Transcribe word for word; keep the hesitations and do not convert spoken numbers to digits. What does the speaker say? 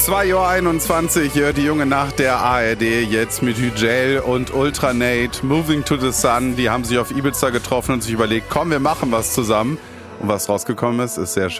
zwei Uhr einundzwanzig, hört die junge Nacht der A R D jetzt mit Hügel und Ultranate, Moving to the Sun. Die haben sich auf Ibiza getroffen und sich überlegt, komm, wir machen was zusammen. Und was rausgekommen ist, ist sehr schön.